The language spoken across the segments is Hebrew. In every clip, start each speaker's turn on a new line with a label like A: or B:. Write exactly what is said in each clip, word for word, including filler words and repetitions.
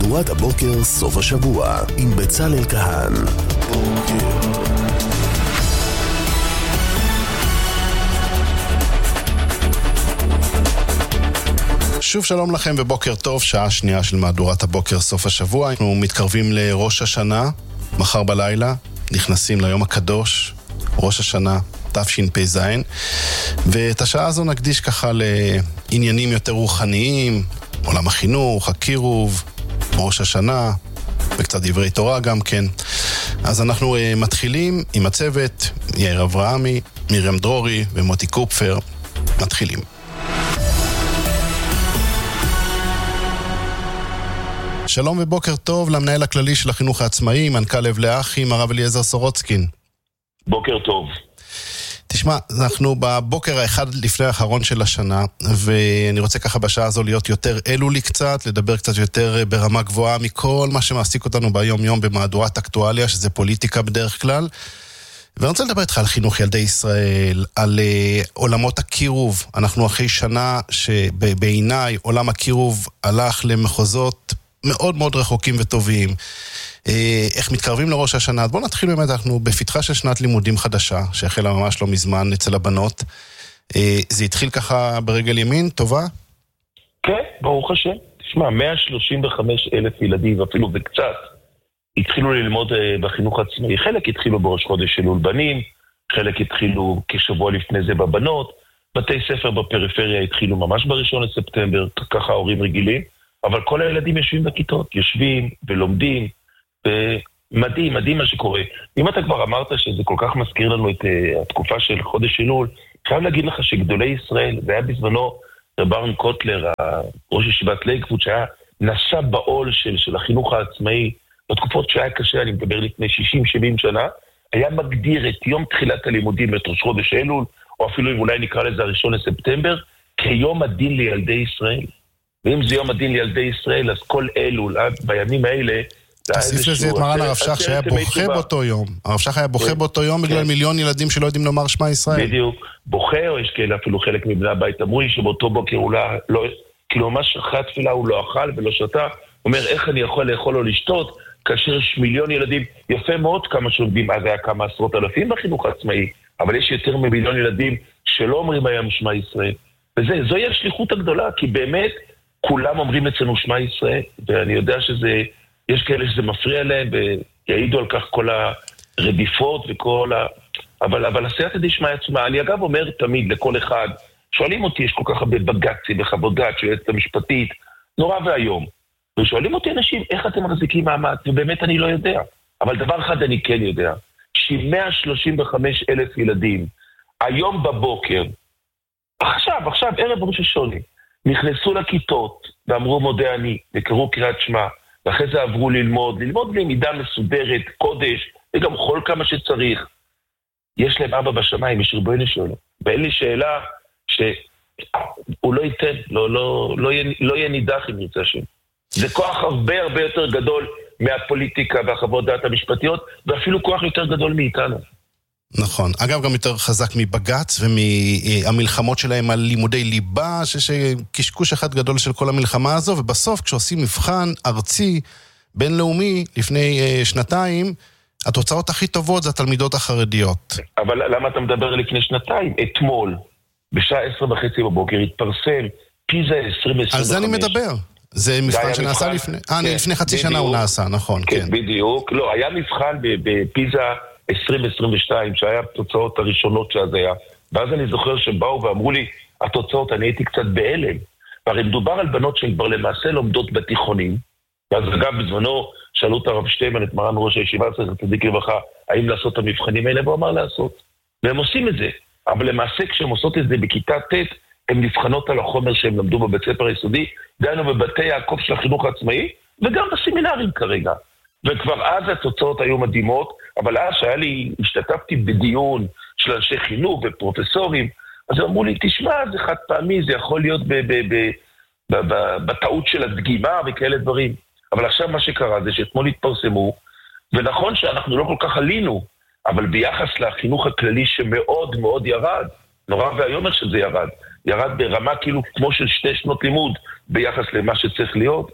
A: מהדורת הבוקר סוף השבוע עם בצלאל כהן. בוקר שוב שלום לכם ובוקר טוב, שעה שנייה של מהדורת הבוקר סוף השבוע. אנחנו מתקרבים לראש השנה, מחר בלילה נכנסים ליום הקדוש, ראש השנה תשפ"ז, ואת השעה הזו נקדיש ככה לעניינים יותר רוחניים, עולם החינוך, הקירוב, ראש השנה וקצת דברי תורה גם כן. אז אנחנו uh, מתחילים עם הצוות, יאיר אברהמי, מרים דרורי ומוטי קופפר. מתחילים. שלום ובוקר טוב למנהל הכללי של החינוך העצמאי, מנכ"ל לב לאחים, הרב אליעזר סורוצקין.
B: בוקר טוב.
A: תשמע, אנחנו בבוקר האחד לפני האחרון של השנה, ואני רוצה ככה בשעה הזו להיות יותר אלולי קצת, לדבר קצת יותר ברמה גבוהה מכל מה שמעסיק אותנו ביום יום במהדורת אקטואליה, שזה פוליטיקה בדרך כלל. ואני רוצה לדבר איתך על חינוך ילדי ישראל, על uh, עולמות הקירוב. אנחנו אחרי שנה שבעיניי עולם הקירוב הלך למחוזות מאוד מאוד רחוקים וטובים. איך מתקרבים לראש השנה? בואו נתחיל באמת, אנחנו בפתחה של שנת לימודים חדשה, שהחלה ממש לא מזמן אצל הבנות. זה התחיל ככה ברגל ימין, טובה?
B: כן, ברוך השם. תשמע, מאה שלושים וחמישה אלף ילדים, ואפילו בקצת, התחילו ללמוד בחינוך עצמאי. חלק התחילו בראש חודש של אולבנים, חלק התחילו כשבוע לפני זה בבנות, בתי ספר בפריפריה התחילו ממש בראשון לספטמבר, ככה ההורים רגילים, אבל כל הילדים יושבים בכיתות, יושבים ולומדים, ומדהים, מדהים מה שקורה. אם אתה כבר אמרת שזה כל כך מזכיר לנו את uh, התקופה של חודש אלול, חייב להגיד לך שגדולי ישראל, זה היה בזמנו ברן קוטלר, ראש ישיבת לייקווד, שהיה נשא בעול של, של החינוך העצמאי, בתקופות שהיה קשה, אני מדבר לפני שישים שבעים שנה, היה מגדיר את יום תחילת הלימודים, את ראש חודש אלול, או אפילו אם אולי נקרא לזה הראשון לספטמבר, כיום הדין לילדי ישראל. ואם זה יום הדין לילדי ישראל, אז כל אלול, בימים האלה,
A: תוסיף לזה את מרן הרב שך שהיה בוכה באותו יום. הרב שך היה בוכה באותו יום בגלל מיליון ילדים שלא יודעים לומר שמע ישראל.
B: בדיוק, בוכה, או יש כאלה אפילו חלק מבני הבית אמרו לי שבאותו בוקר הוא לא, כאילו ממש אחרי התפילה הוא לא אכל ולא שתה, אומר איך אני יכול לאכול או לשתות, כאשר יש מיליון ילדים, יפה מאוד כמה שעובדים, אז היה כמה עשרות אלפים בחינוך העצמאי, אבל יש יותר ממיליון ילדים שלא אומרים היום שמע ישראל. וזה, זוהי השליחות הגדולה, כי באמת כולם אומרים אצלנו שמע ישראל, ואני יודע שזה, יש כאלה שזה מפריע להם, ויעידו על כך כל הרדיפות וכל ה... אבל, אבל עשייתא דשמיא עצמה, אני אגב אומר תמיד לכל אחד, שואלים אותי, יש כל כך הרבה בג"צים וחוות דעת של היועצת המשפטית, נורא והיום, ושואלים אותי אנשים, איך אתם מחזיקים מעמד? ובאמת אני לא יודע, אבל דבר אחד אני כן יודע, ש-מאה שלושים וחמישה אלף ילדים, היום בבוקר, עכשיו, עכשיו, ערב ראש השונה, נכנסו לכיתות ואמרו מודה אני, וקראו קריאת שמע, ואחרי זה עברו ללמוד, ללמוד למידה מסודרת, קודש, וגם חול כמה שצריך. יש להם אבא בשמיים, יש ריבונו שלו. ואין לי שאלה שהוא לא ייתן, לא, לא, לא, יהיה, לא יהיה נידח אם ירצה השם. זה כוח הרבה הרבה יותר גדול מהפוליטיקה והחוות דעת המשפטיות, ואפילו כוח יותר גדול מאיתנו.
A: נכון. אגב, גם יותר חזק מבג"ץ ומהמלחמות שלהם על לימודי ליבה, שיש קשקוש אחד גדול של כל המלחמה הזו, ובסוף כשעושים מבחן ארצי בינלאומי לפני שנתיים, התוצאות הכי טובות זה התלמידות החרדיות. אבל
B: למה אתה מדבר לפני שנתיים? אתמול, בשעה עשר וחצי בבוקר, התפרסם פיזה עשרים עשרים וחמש.
A: על זה אני מדבר. זה מבחן שנעשה לפני... אה, לפני חצי שנה הוא נעשה, נכון.
B: כן, בדיוק. לא, היה מבחן בפיזה עשרים עשרים ושתיים, שהיה התוצאות הראשונות שאז היה. ואז אני זוכר שבאו ואמרו לי, התוצאות, אני הייתי קצת בהלם. והרי מדובר על בנות שהן כבר למעשה לומדות בתיכונים, ואז אגב בזמנו שאלו את הרב שטיימן, את מרן ראש הישיבה, צדיק לברכה, האם לעשות את המבחנים האלה, והוא אמר לעשות. והם עושים את זה. אבל למעשה כשהם עושות את זה בכיתה ט', הם נבחנות על החומר שהם למדו בבית ספר היסודי, דיינו בבתי יעקב של החינוך העצמאי, וגם בסמינרים כרגע. וכבר אז התוצאות היו מדהימות, אבל אז שהיה לי, השתתפתי בדיון של אנשי חינוך ופרופסורים, אז הם אמרו לי, תשמע, זה חד פעמי, זה יכול להיות ב- ב- ב- ב- ב- בטעות של הדגימה וכאלה דברים. אבל עכשיו מה שקרה זה שאתמול התפרסמו, ונכון שאנחנו לא כל כך עלינו, אבל ביחס לחינוך הכללי שמאוד מאוד ירד, נורא והיום שזה ירד, ירד ברמה כאילו כמו של שתי שנות לימוד ביחס למה שצריך להיות.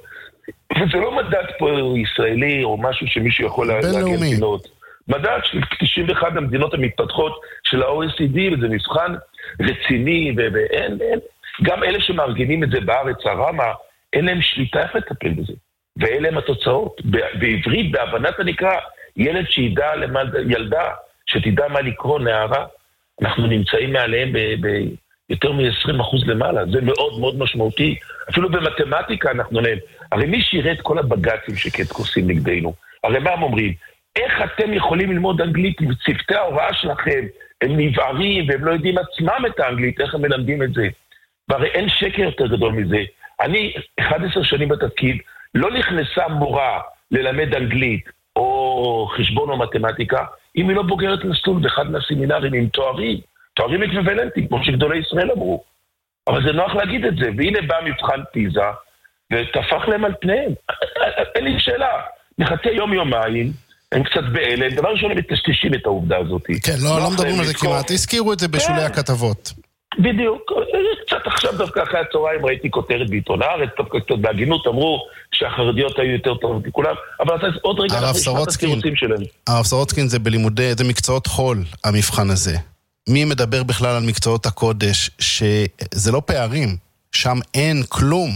B: וזה לא מדד פה ישראלי או משהו שמישהו יכול להגיע מדינות. מדד של תשעים ואחת המדינות המתפתחות של ה-או אי סי די, וזה מבחן רציני, ואין, אין. גם אלה שמארגנים את זה בארץ, הרמה, אין להם שליטה איך לטפל בזה. ואלה הם התוצאות. בעברית, בהבנת הנקרא, ילד שידע למה, ילדה, שתדע מה לקרוא נערה, אנחנו נמצאים מעליהם ביותר מ-עשרים אחוז למעלה. זה מאוד מאוד משמעותי. אפילו במתמטיקה אנחנו נהם. הרי מי שיראה את כל הבגצים שקט עושים נגדנו? הרי מה הם אומרים? איך אתם יכולים ללמוד אנגלית עם צוותי ההוראה שלכם? הם נבערים והם לא יודעים עצמם את האנגלית, איך הם מלמדים את זה? והרי אין שקר יותר גדול מזה. אני אחת עשרה שנים בתפקיד, לא נכנסה מורה ללמד אנגלית או חשבון או מתמטיקה, אם היא לא בוגרת מסלול באחד מהסמינרים עם תוארים, תוארים אקוויוולנטיים, כמו שגדולי ישראל אמרו. אבל זה נוח להגיד את זה, והנה בא מבחן פיזה, ותפח להם על פניהם. אין לי שאלה, נחכה יום יומיים, הם קצת באלה, דבר ראשון הם מתשתשים את העובדה הזאת.
A: כן, לא, לא מדברים על זה כמעט, הזכירו את זה בשולי הכתבות.
B: בדיוק, קצת עכשיו דווקא אחרי הצהריים ראיתי כותרת בעיתון הארץ, דווקא קצת בהגינות אמרו שהחרדיות היו יותר טובות מכולם, אבל עוד רגע אנחנו נשמע את הסירוצים שלהם.
A: הרב סורוצקין זה בלימודי, זה מקצועות חול המבחן הזה. מי מדבר בכלל על מקצועות הקודש, שזה לא פערים, שם אין כלום.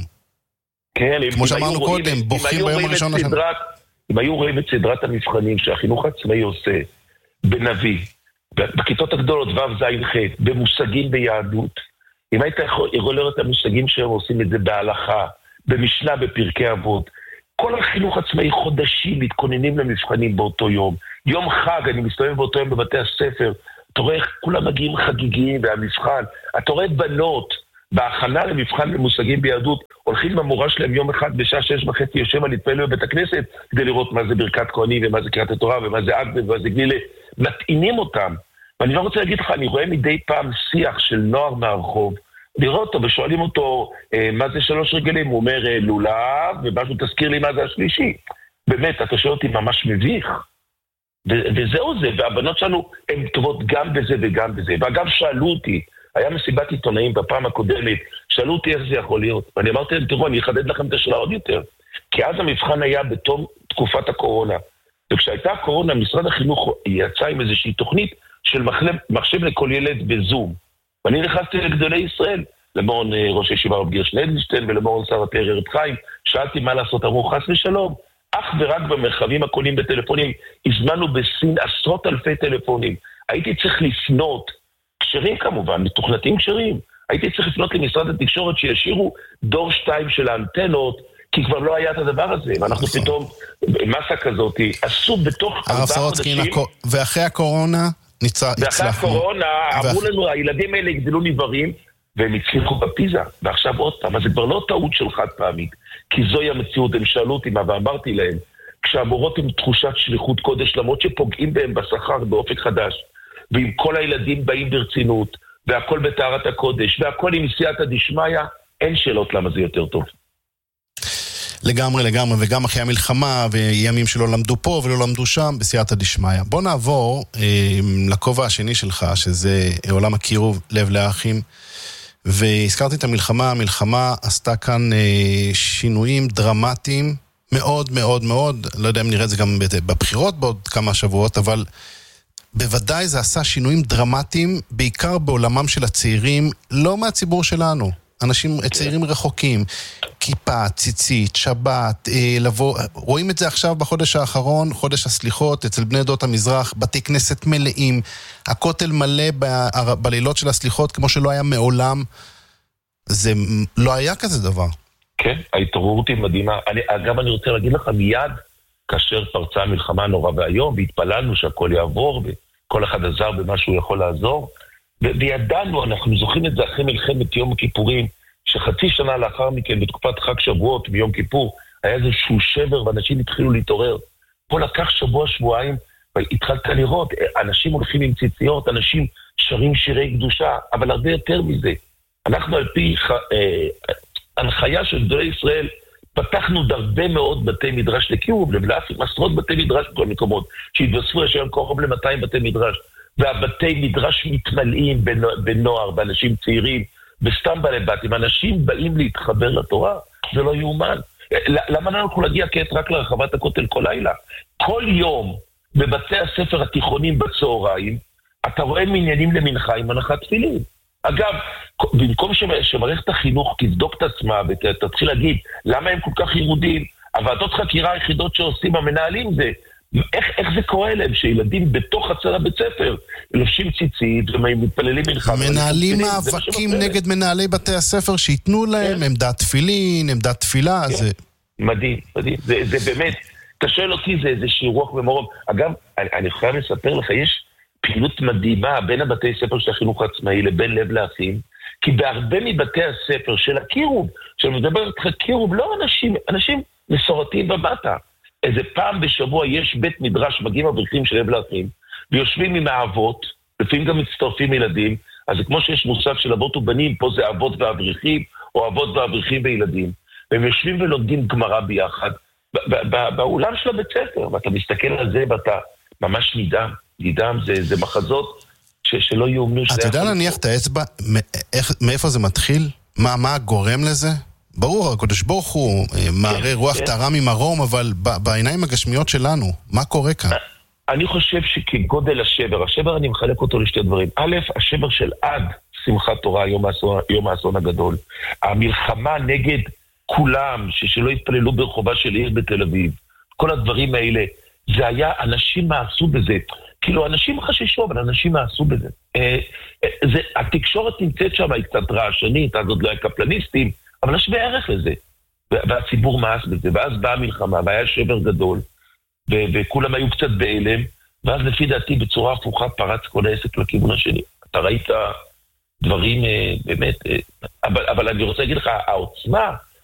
B: כן,
A: כמו שאמרנו קודם, בוכים ביום הראשון השנה.
B: אם היו רואים את סדרת המבחנים שהחינוך העצמאי עושה בנביא, בכיתות הגדולות, ו' ז' ח', במושגים ביהדות, אם היית יכול לראות את המושגים שהם עושים את זה בהלכה, במשנה, בפרקי אבות, כל החינוך עצמאי חודשים מתכוננים למבחנים באותו יום. יום חג, אני מסתובב באותו יום בבתי הספר, אתה רואה איך כולם מגיעים חגיגיים והמבחן, אתה רואה בנות בהכנה למבחן במושגים ביהדות, הולכים במורה שלהם יום אחד בשעה שש וחצי יושב על להתפלל בבית הכנסת, כדי לראות מה זה ברכת כהנים ומה זה קריאת התורה ומה זה אגדה ומה זה גלילה, מתאינים אותם. ואני לא רוצה להגיד לך, אני רואה מדי פעם שיח של נוער מהרחוב, לראות אותו ושואלים אותו מה זה שלוש רגלים, הוא אומר לולב, ומשהו תזכיר לי מה זה השלישי. באמת, אתה שואל אותי ממש מביך. ו- וזהו זה, והבנות שלנו הן טובות גם בזה וגם בזה. ואגב, שאלו אותי, היה מסיבת עיתונאים בפעם הקודמת, שאלו אותי איך זה יכול להיות. ואני אמרתי להם, תראו, אני אחדד לכם את השאלה עוד יותר. כי אז המבחן היה בתום תקופת הקורונה. וכשהייתה הקורונה, משרד החינוך יצא עם איזושהי תוכנית של מחשב, מחשב לכל ילד בזום. ואני נכנסתי לגדולי ישראל, למורן ראש הישיבה רב גרשון אדלשטיין ולמורן שר התאר ארץ חיים, שאלתי מה לעשות, אמרו חס ושלום. אך ורק במרחבים הקולים בטלפונים, הזמנו בסין עשרות אלפי טלפונים. הייתי צריך לפנות, קשרים כמובן, מתוכנתים קשרים. הייתי צריך לפנות למשרד התקשורת שישירו דור שתיים של האנטנות, כי כבר לא היה את הדבר הזה. ואנחנו פתאום, מסה כזאת, עשו בתוך ארבעה חודשים.
A: ואחרי הקורונה, הצלחנו.
B: ואחרי הקורונה, אמרו לנו, הילדים האלה יגדלו ניברים, והם הצליחו בפיזה. ועכשיו עוד פעם, אז זה כבר לא טעות של חד פעמית. כי זוהי המציאות, הם שאלו אותי מה, ואמרתי להם, כשהמורות עם תחושת שליחות קודש, למרות שפוגעים בהם בשכר באופק חדש, ואם כל הילדים באים ברצינות, והכל בתארת הקודש, והכל עם סייעתא דשמיא, אין שאלות למה זה יותר טוב.
A: לגמרי, לגמרי, וגם אחרי המלחמה, וימים שלא למדו פה ולא למדו שם, בסייעתא דשמיא. בוא נעבור אה, לכובע השני שלך, שזה עולם הקירוב, לב לאחים, והזכרתי את המלחמה, המלחמה עשתה כאן אה, שינויים דרמטיים, מאוד מאוד מאוד, לא יודע אם נראה את זה גם בבחירות בעוד כמה שבועות, אבל בוודאי זה עשה שינויים דרמטיים, בעיקר בעולמם של הצעירים, לא מהציבור שלנו, אנשים, צעירים רחוקים, כיפה, ציצית, שבת, אה, לבוא, רואים את זה עכשיו בחודש האחרון, חודש הסליחות, אצל בני עדות המזרח, בתי כנסת מלאים, הכותל מלא ב- בלילות של הסליחות, כמו שלא היה מעולם, זה לא היה כזה דבר.
B: כן, ההתעוררות היא מדהימה. אני, אגב, אני רוצה להגיד לך מיד, כאשר פרצה המלחמה נורא והיום, והתפללנו שהכל יעבור, וכל אחד עזר במה שהוא יכול לעזור, ו- וידענו, אנחנו זוכרים את זה אחרי מלחמת יום הכיפורים, שחצי שנה לאחר מכן, בתקופת חג שבועות, ביום כיפור, היה איזשהו שבר, ואנשים התחילו להתעורר. פה לקח שבוע, שבועיים, והתחלת לראות, אנשים הולכים עם ציציות, אנשים שרים שירי קדושה, אבל הרבה יותר מזה. אנחנו על פי אה, הנחיה של גדולי ישראל, פתחנו הרבה מאוד בתי מדרש לקירוב, לבלאפים, עשרות בתי מדרש בכל מקומות, שהתווספו השם קרוב ל-מאתיים בתי מדרש, והבתי מדרש מתמלאים בנוער, באנשים צעירים, וסתם בעלי בתים, אנשים באים להתחבר לתורה, זה לא יאומן. למה לא אנחנו להגיע כעת רק לרחבת הכותל כל לילה? כל יום בבתי הספר התיכונים בצהריים, אתה רואה מניינים למנחה עם הנחת תפילין. אגב, במקום שמערכת החינוך תבדוק את עצמה ותתחיל להגיד למה הם כל כך ירודים, הוועדות חקירה היחידות שעושים המנהלים זה, איך, איך זה קורה להם שילדים בתוך חצר הבית ספר לובשים ציצית ומתפללים מנחה?
A: מנהלים מאבקים נגד מנהלי בתי הספר שיתנו להם כן. עמדת תפילין, עמדת תפילה, כן. זה...
B: מדהים, מדהים. זה, זה באמת, תשאל אותי, זה איזושהי רוח ומרום. אגב, אני, אני חייב לספר לך, יש פעילות מדהימה בין הבתי ספר של החינוך העצמאי לבין לב לאחים, כי בהרבה מבתי הספר של הקירוב, שאני מדבר איתך קירוב, לא אנשים, אנשים מסורתיים במטה. איזה פעם בשבוע יש בית מדרש, מגיעים אברכים של לב לאחים, ויושבים עם האבות, לפעמים גם מצטרפים ילדים, אז זה כמו שיש מושג של אבות ובנים, פה זה אבות ואברכים, או אבות ואברכים וילדים, והם יושבים ולומדים גמרא ביחד, באולם של הבית ספר, ואתה מסתכל על זה, ואתה ממש נדהם, נדהם, זה, זה מחזות ש, שלא יאומנו.
A: אתה יודע להניח את האצבע, מאיפה זה מתחיל? מה, מה גורם לזה? ברור, הקדוש ברוך הוא מערה רוח טהרה ממרום, אבל בעיניים הגשמיות שלנו, מה קורה כאן?
B: אני חושב שכגודל השבר, השבר אני מחלק אותו לשתי דברים. א', השבר של עד שמחת תורה, יום האסון, יום האסון הגדול. המלחמה נגד כולם, שלא יתפללו ברחובה של עיר בתל אביב. כל הדברים האלה, זה היה, אנשים מעשו בזה. כאילו, אנשים חששו, אבל אנשים מעשו בזה. זה, התקשורת נמצאת שם, היא קצת רעשנית, אז עוד לא היה קפלניסטים, אבל יש בערך לזה. והציבור מאס בזה, ואז באה המלחמה, והיה שבר גדול, ו- וכולם היו קצת בהלם, ואז לפי דעתי בצורה הפוכה פרץ כל העסק לכיוון השני. אתה ראית דברים באמת, אבל, אבל אני רוצה להגיד לך, העוצמה